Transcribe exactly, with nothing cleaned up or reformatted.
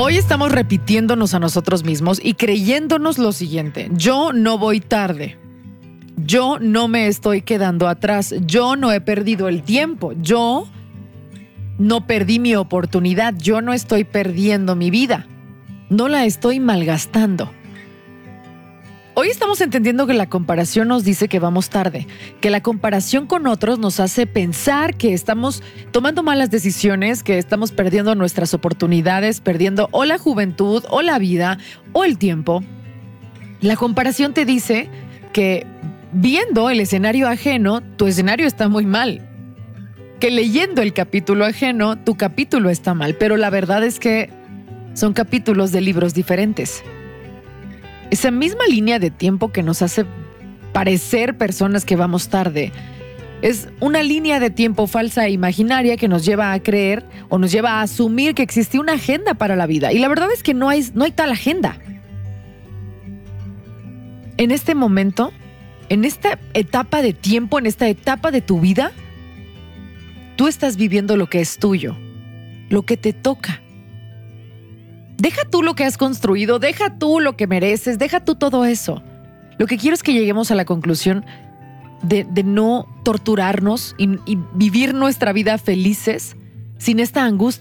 Hoy estamos repitiéndonos a nosotros mismos y creyéndonos lo siguiente: yo no voy tarde, yo no me estoy quedando atrás, yo no he perdido el tiempo, yo no perdí mi oportunidad, yo no estoy perdiendo mi vida, no la estoy malgastando. Hoy estamos entendiendo que la comparación nos dice que vamos tarde, que la comparación con otros nos hace pensar que estamos tomando malas decisiones, que estamos perdiendo nuestras oportunidades, perdiendo o la juventud, o la vida, o el tiempo. La comparación te dice que viendo el escenario ajeno, tu escenario está muy mal. Que leyendo el capítulo ajeno, tu capítulo está mal. Pero la verdad es que son capítulos de libros diferentes. Esa misma línea de tiempo que nos hace parecer personas que vamos tarde es una línea de tiempo falsa e imaginaria que nos lleva a creer o nos lleva a asumir que existe una agenda para la vida. Y la verdad es que no hay, no hay tal agenda. En este momento, en esta etapa de tiempo, en esta etapa de tu vida, tú estás viviendo lo que es tuyo, lo que te toca. Deja tú lo que has construido, deja tú lo que mereces, deja tú todo eso. Lo que quiero es que lleguemos a la conclusión de, de no torturarnos y, y vivir nuestra vida felices sin esta angustia.